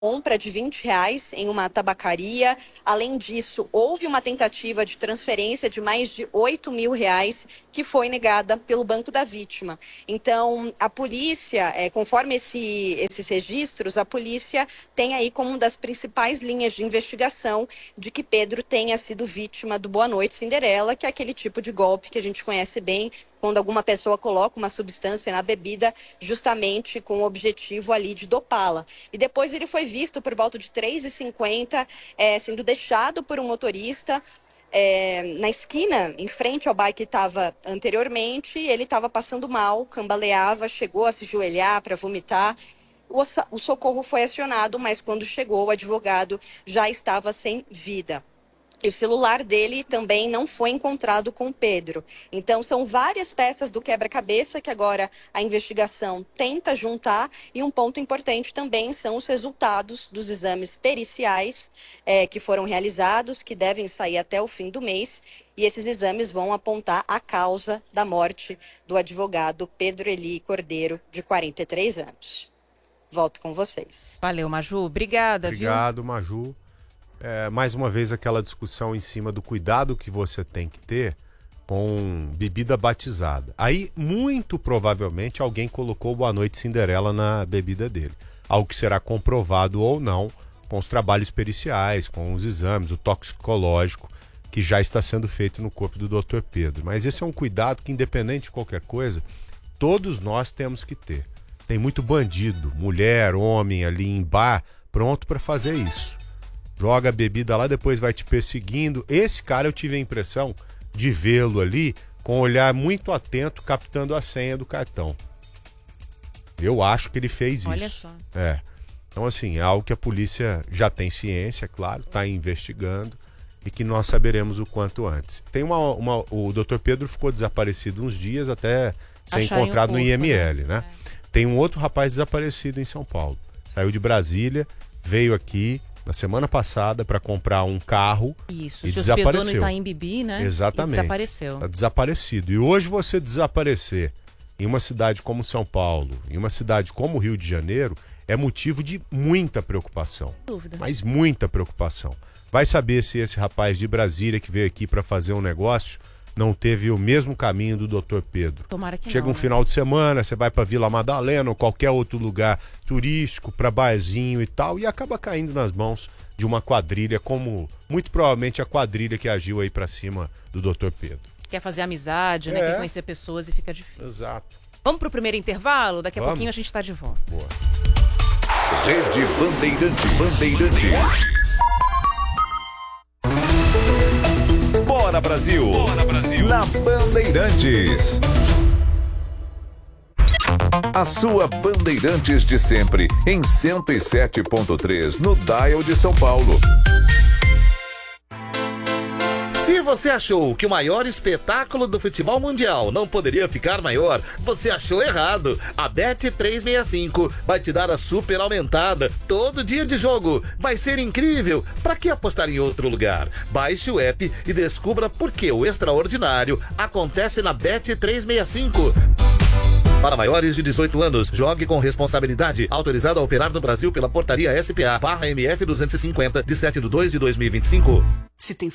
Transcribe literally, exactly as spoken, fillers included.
compra de vinte reais em uma tabacaria. Além disso, houve uma tentativa de transferência de mais de oito mil reais que foi negada pelo banco da vítima. Então, a polícia, é, conforme esse, esses registros, a polícia tem aí como uma das principais linhas de investigação de que Pedro tenha sido vítima do Boa Noite Cinderela, que é aquele tipo de golpe que a gente conhece bem, quando alguma pessoa coloca uma substância na bebida justamente com o objetivo ali de dopá-la. E depois ele foi visto por volta de três e cinquenta, é, sendo deixado por um motorista é, na esquina, em frente ao bar que estava anteriormente. Ele estava passando mal, cambaleava, chegou a se ajoelhar para vomitar. O, o socorro foi acionado, mas quando chegou, o advogado já estava sem vida. E o celular dele também não foi encontrado com Pedro. Então, são várias peças do quebra-cabeça que agora a investigação tenta juntar. E um ponto importante também são os resultados dos exames periciais é, que foram realizados, que devem sair até o fim do mês. E esses exames vão apontar a causa da morte do advogado Pedro Eli Cordeiro, de quarenta e três anos. Volto com vocês. Valeu, Maju. Obrigada, Obrigado, viu? Maju. É, mais uma vez aquela discussão em cima do cuidado que você tem que ter com bebida batizada. Aí, muito provavelmente, alguém colocou Boa Noite Cinderela na bebida dele. Algo que será comprovado ou não com os trabalhos periciais, com os exames, o toxicológico, que já está sendo feito no corpo do doutor Pedro. Mas esse é um cuidado que, independente de qualquer coisa, todos nós temos que ter. Tem muito bandido, mulher, homem ali em bar, pronto para fazer isso. Joga a bebida lá, depois vai te perseguindo. Esse cara eu tive a impressão de vê-lo ali com um olhar muito atento, captando a senha do cartão. Eu acho que ele fez Olha isso. Olha só. É. Então, assim, é algo que a polícia já tem ciência, claro, está investigando e que nós saberemos o quanto antes. Tem uma, uma, o doutor Pedro ficou desaparecido uns dias até ser Acharem encontrado o corpo, no I M L, né? né? É. Tem um outro rapaz desaparecido em São Paulo. Saiu de Brasília, veio aqui na semana passada para comprar um carro. Isso, e se desapareceu. hospedou no Itaim Bibi, né? Exatamente. E desapareceu. Tá desaparecido. E hoje você desaparecer em uma cidade como São Paulo, em uma cidade como Rio de Janeiro, é motivo de muita preocupação. Dúvida. Mas muita preocupação. Vai saber se esse rapaz de Brasília que veio aqui para fazer um negócio não teve o mesmo caminho do doutor Pedro. Tomara que Chega não, um né? final de semana, você vai para Vila Madalena ou qualquer outro lugar turístico, para barzinho e tal, e acaba caindo nas mãos de uma quadrilha, como muito provavelmente a quadrilha que agiu aí para cima do doutor Pedro. Quer fazer amizade, né? É. Quer conhecer pessoas e fica difícil. Exato. Vamos pro primeiro intervalo? Daqui a Vamos. pouquinho a gente tá de volta. Boa. Rede Bandeirantes. Bandeirantes. Bora Brasil. Bora Brasil. Na Bandeirantes. A sua Bandeirantes de sempre em cento e sete ponto três no dial de São Paulo. Se você achou que o maior espetáculo do futebol mundial não poderia ficar maior, você achou errado. A Bet trezentos e sessenta e cinco vai te dar a super aumentada todo dia de jogo. Vai ser incrível. Para que apostar em outro lugar? Baixe o app e descubra por que o extraordinário acontece na Bet trezentos e sessenta e cinco. Para maiores de dezoito anos, jogue com responsabilidade. Autorizado a operar no Brasil pela portaria S P A barra M F duzentos e cinquenta, de sete de dois de dois mil e vinte e cinco. Se tem